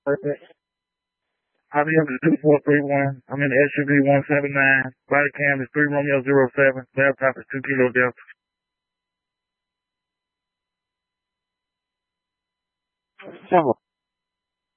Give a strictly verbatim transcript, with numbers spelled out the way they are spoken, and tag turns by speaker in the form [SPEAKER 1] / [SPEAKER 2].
[SPEAKER 1] Perfect. I B M is two four three one. I'm in the S U V one seven nine. Body cam is three Romeo zero seven. Laptop is two Kilo Delta.
[SPEAKER 2] Siamo